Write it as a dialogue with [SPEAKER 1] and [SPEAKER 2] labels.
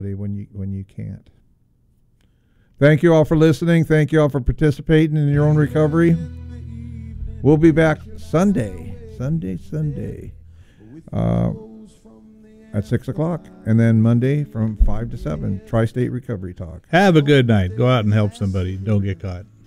[SPEAKER 1] when you can't. Thank you all for listening. Thank you all for participating in your own recovery. We'll be back Sunday at 6 o'clock, and then Monday from 5 to 7, Tri-State Recovery Talk.
[SPEAKER 2] Have a good night. Go out and help somebody. Don't get caught.